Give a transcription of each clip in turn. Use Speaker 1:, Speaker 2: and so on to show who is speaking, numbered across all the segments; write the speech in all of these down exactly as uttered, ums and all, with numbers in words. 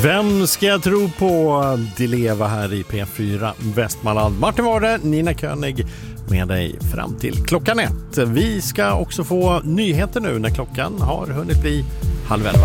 Speaker 1: Vem ska jag tro på? De leva här i P fyra Västmanland. Martin Warde, Nina König med dig fram till klockan ett. Vi ska också få nyheter nu när klockan har hunnit bli halv elva.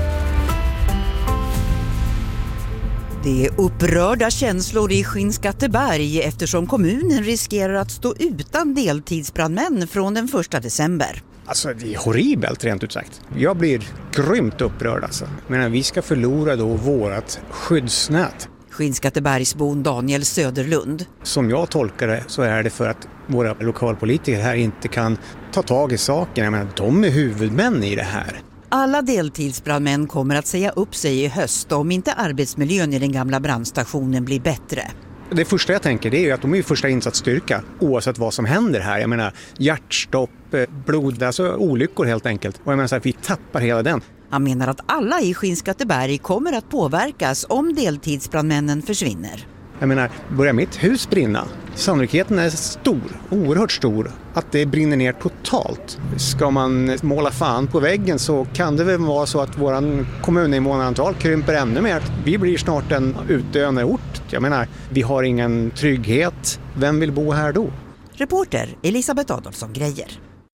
Speaker 2: Det är upprörda känslor i Skinnskatteberg eftersom kommunen riskerar att stå utan deltidsbrandmän från den första december.
Speaker 3: Alltså det är horribelt rent ut sagt. Jag blir grymt upprörd alltså. Men vi ska förlora då vårat skyddsnät.
Speaker 2: Skinnskattebergsbon Daniel Söderlund.
Speaker 3: Som jag tolkar det så är det för att våra lokalpolitiker här inte kan ta tag i saken. Jag menar, de är huvudmän i det här.
Speaker 2: Alla deltidsbrandmän kommer att säga upp sig i höst om inte arbetsmiljön i den gamla brandstationen blir bättre.
Speaker 3: Det första jag tänker det är ju att de är ju första insatsstyrka oavsett vad som händer här. Jag menar hjärtstopp, blod, alltså olyckor helt enkelt. Och jag menar så här, vi tappar hela den.
Speaker 2: Han menar att alla i Skinnskatteberg kommer att påverkas om deltidsbrandmännen försvinner.
Speaker 3: Jag menar, börjar mitt hus brinna? Sannolikheten är stor, oerhört stor, att det brinner ner totalt. Ska man måla fan på väggen så kan det väl vara så att våran kommuninvånarantal krymper ännu mer. Vi blir snart en utdöende ort. Jag menar, vi har ingen trygghet. Vem vill bo här då?
Speaker 2: Reporter Elisabeth Adolfsson Grejer.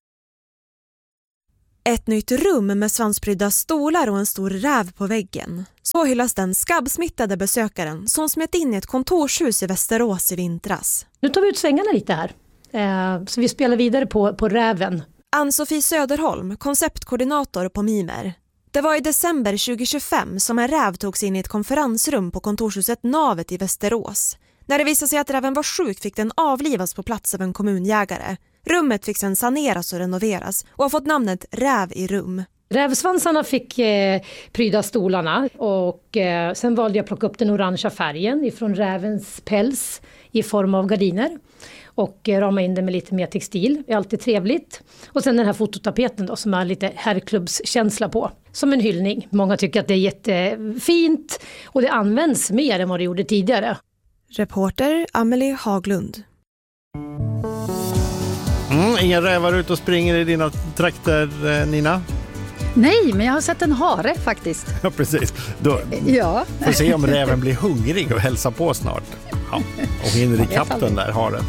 Speaker 4: Ett nytt rum med svansprydda stolar och en stor räv på väggen. Så hyllas den skabbsmittade besökaren som smet in i ett kontorshus i Västerås i vintras.
Speaker 5: Nu tar vi ut svängarna lite här. Eh, så vi spelar vidare på, på räven.
Speaker 4: Ann-Sofie Söderholm, konceptkoordinator på Mimer. Det var i december tjugohundratjugofem som en räv togs in i ett konferensrum på kontorshuset Navet i Västerås. När det visade sig att räven var sjuk fick den avlivas på plats av en kommunjägare. Rummet fick sedan saneras och renoveras och har fått namnet Räv i rum.
Speaker 5: Rävsvansarna fick eh, pryda stolarna och eh, sen valde jag att plocka upp den orangea färgen ifrån rävens päls i form av gardiner och eh, rama in den med lite mer textil. Det är alltid trevligt. Och sen den här fototapeten då som har lite herrklubbskänsla på. Som en hyllning. Många tycker att det är jättefint och det används mer än vad det gjorde tidigare.
Speaker 4: Reporter Amelie Haglund.
Speaker 1: Mm, inga rävar ut och springer i dina trakter, Nina?
Speaker 6: Nej, men jag har sett en hare faktiskt.
Speaker 1: Ja, precis. Då
Speaker 6: ja.
Speaker 1: får se om räven blir hungrig och hälsar på snart. Ja, och hinner i kapp den där haren.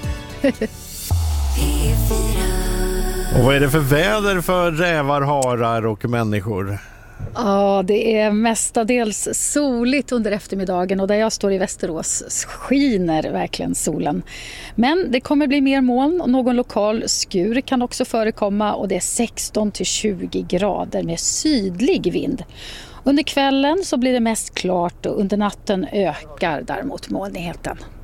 Speaker 1: Och vad är det för väder för rävar, harar och människor?
Speaker 6: Ja, det är mestadels soligt under eftermiddagen och där jag står i Västerås skiner verkligen solen. Men det kommer bli mer moln och någon lokal skur kan också förekomma och det är sexton till tjugo grader med sydlig vind. Under kvällen så blir det mest klart och under natten ökar däremot molnigheten.